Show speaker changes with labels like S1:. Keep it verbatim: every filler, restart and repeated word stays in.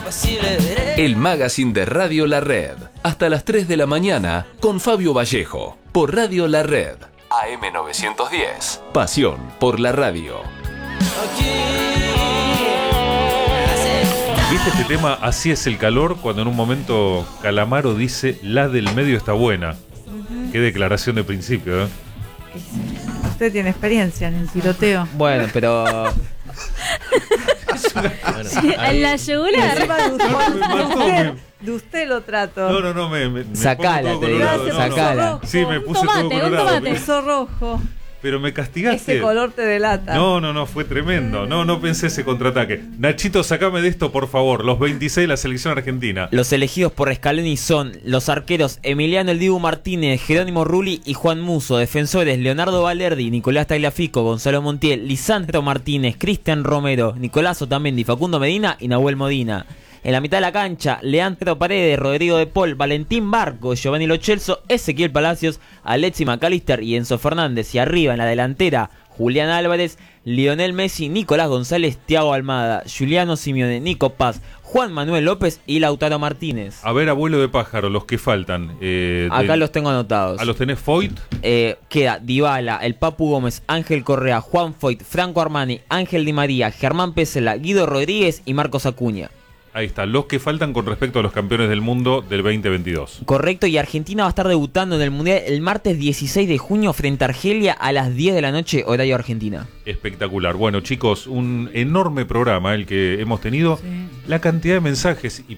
S1: El magazine de Radio La Red. Hasta las tres de la mañana con Fabio Vallejo. Por Radio La Red. A M novecientos diez. Pasión por la radio.
S2: ¿Viste este tema? Así es el calor, cuando en un momento Calamaro dice la del medio está buena. Uh-huh. Qué declaración de principio, ¿eh?
S3: Usted tiene experiencia en el tiroteo.
S4: Bueno, pero...
S5: Bueno, sí, en la yugular.
S3: De, de usted lo trato.
S2: No, no, no, me, me, me
S4: sacala, te digo,
S2: no,
S4: sacala.
S2: No. Sí, me puse
S5: un tomate,
S2: todo colorado.
S5: Un tomate.
S3: Eso rojo.
S2: Pero me castigaste.
S3: Ese color te delata.
S2: No, no, no, fue tremendo. No, no pensé ese contraataque. Nachito, sacame de esto, por favor. Los veintiséis de la selección argentina.
S4: Los elegidos por Scaloni son los arqueros Emiliano El Dibu Martínez, Jerónimo Rulli y Juan Musso. Defensores Leonardo Valerdi, Nicolás Tagliafico, Gonzalo Montiel, Lisandro Martínez, Cristian Romero, Nicolás Otamendi, Facundo Medina y Nahuel Modina. En la mitad de la cancha, Leandro Paredes, Rodrigo de Paul, Valentín Barco, Giovanni Lo Celso, Ezequiel Palacios, Alexis McAllister y Enzo Fernández. Y arriba, en la delantera, Julián Álvarez, Lionel Messi, Nicolás González, Thiago Almada, Juliano Simeone, Nico Paz, Juan Manuel López y Lautaro Martínez.
S2: A ver, abuelo de pájaro, los que faltan. Eh,
S4: Acá
S2: de...
S4: los tengo anotados.
S2: ¿A los tenés Foyt?
S4: Eh, queda Dybala, el Papu Gómez, Ángel Correa, Juan Foyt, Franco Armani, Ángel Di María, Germán Pesela, Guido Rodríguez y Marcos Acuña.
S2: Ahí está, los que faltan con respecto a los campeones del mundo del veinte veintidós.
S4: Correcto, y Argentina va a estar debutando en el Mundial el martes dieciséis de junio frente a Argelia a las diez de la noche, horario Argentina.
S2: Espectacular. Bueno, chicos, un enorme programa el que hemos tenido. Sí. La cantidad de mensajes y